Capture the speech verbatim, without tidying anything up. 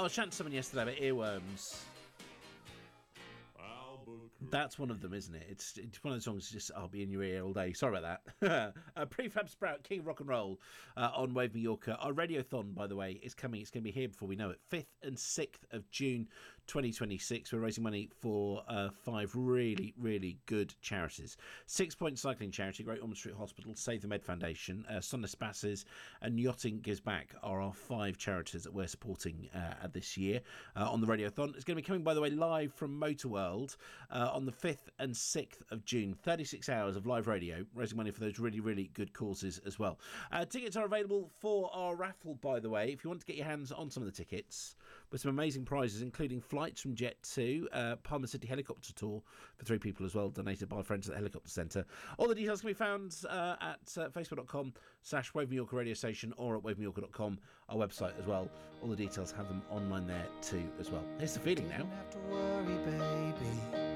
was chatting to someone yesterday about earworms. That's one of them, isn't it? It's it's one of the songs. Just I'll be in your ear all day. Sorry about that. uh, Prefab Sprout, King of Rock and Roll uh, on Wave Mallorca. Our radiothon, by the way, is coming. It's going to be here before we know it. Fifth and sixth of June, twenty twenty six. We're raising money for uh, five really, really good charities. Six Point Cycling Charity, Great Ormond Street Hospital, Save the Med Foundation, uh, Sunless Passes, and Yachting Gives Back are our five charities that we're supporting uh, this year uh, on the radiothon. It's going to be coming, by the way, live from Motorworld. Uh, on the fifth and sixth of June, thirty-six hours of live radio, raising money for those really, really good causes as well. Uh, tickets are available for our raffle, by the way, if you want to get your hands on some of the tickets, with some amazing prizes, including flights from Jet two, uh, Palmer City helicopter tour for three people as well, donated by friends at the Helicopter Centre. All the details can be found uh, at uh, facebook.com slash Wave Mallorca radio station or at wave mallorca dot com, our website as well. All the details have them online there too as well. Here's the feeling now. Don't have to worry, baby.